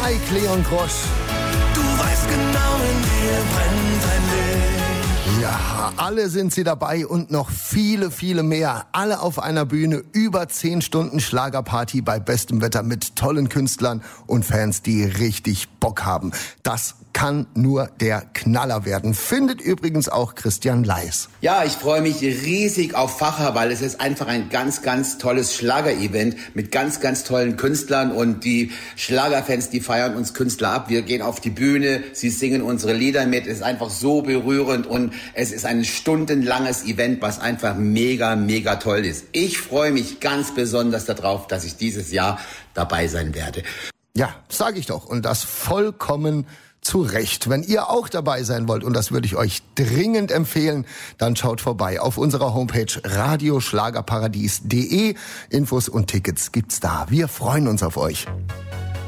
Mike Leon Grosch. Du weißt genau, in dir brennt ein Licht. Ja, alle sind sie dabei und noch viele, viele mehr. Alle auf einer Bühne, über 10 Stunden Schlagerparty bei bestem Wetter mit tollen Künstlern und Fans, die richtig Bock haben. Das kann nur der Knaller werden. Findet übrigens auch Christian Leis. Ja, ich freue mich riesig auf Facher, weil es ist einfach ein ganz, ganz tolles Schlager-Event mit ganz, ganz tollen Künstlern und die Schlagerfans, die feiern uns Künstler ab. Wir gehen auf die Bühne, sie singen unsere Lieder mit. Es ist einfach so berührend und es ist ein stundenlanges Event, was einfach mega, mega toll ist. Ich freue mich ganz besonders darauf, dass ich dieses Jahr dabei sein werde. Ja, sage ich doch. Und das vollkommen zu Recht. Wenn ihr auch dabei sein wollt, und das würde ich euch dringend empfehlen, dann schaut vorbei auf unserer Homepage radioschlagerparadies.de. Infos und Tickets gibt's da. Wir freuen uns auf euch.